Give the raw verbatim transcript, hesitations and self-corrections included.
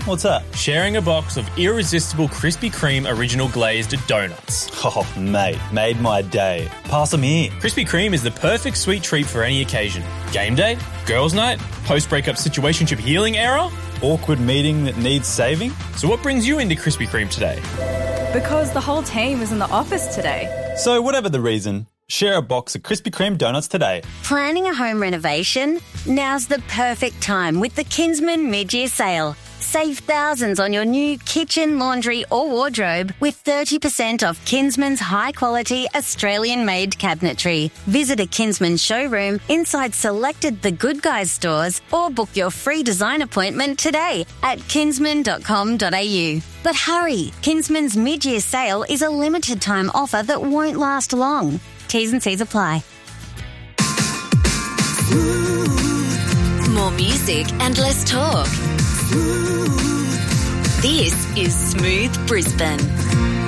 What's that? Sharing a box of irresistible Krispy Kreme original glazed donuts. Oh, mate, made my day. Pass them here. Krispy Kreme is the perfect sweet treat for any occasion. Game day, girls' night, post-breakup situationship healing era. Awkward meeting that needs saving. So what brings you into Krispy Kreme today? Because the whole team is in the office today. So whatever the reason, share a box of Krispy Kreme donuts today. Planning a home renovation? Now's the perfect time with the Kinsman mid-year sale. Save thousands on your new kitchen, laundry or wardrobe with thirty percent off Kinsman's high-quality Australian-made cabinetry. Visit a Kinsman showroom inside selected The Good Guys stores or book your free design appointment today at kinsman dot com dot a u. But hurry, Kinsman's mid-year sale is a limited-time offer that won't last long. T's and C's apply. More music and less talk. This is Smooth Brisbane.